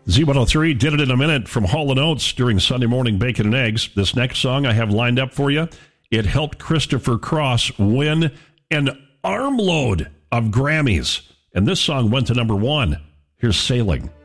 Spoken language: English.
Z103 did it in a minute from Hall & Oates during Sunday Morning Bacon and Eggs. This next song I have lined up for you, it helped Christopher Cross win an armload of Grammys. And this song went to number 1. Here's Sailing.